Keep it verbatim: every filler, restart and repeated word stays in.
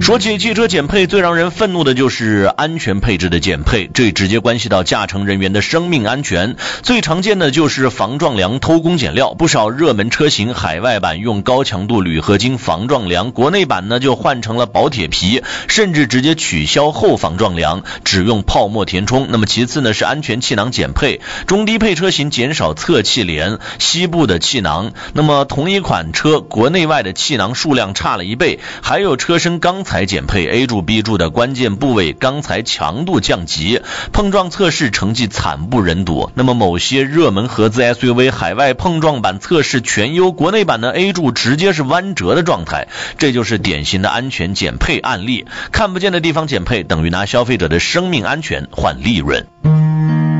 说起汽车减配，最让人愤怒的就是安全配置的减配，这直接关系到驾乘人员的生命安全。最常见的就是防撞梁偷工减料，不少热门车型海外版用高强度铝合金防撞梁，国内版呢就换成了薄铁皮，甚至直接取消后防撞梁，只用泡沫填充。那么其次呢是安全气囊减配，中低配车型减少侧气帘、膝部的气囊，那么同一款车国内外的气囊数量差了一倍，还有车身钢材减配 ，A 柱 B 柱的关键部位钢材强度降级，碰撞测试成绩惨不忍睹。那么某些热门合资 S U V 海外碰撞版测试全优，国内版的 A 柱直接是弯折的状态，这就是典型的安全减配案例。看不见的地方减配，等于拿消费者的生命安全换利润。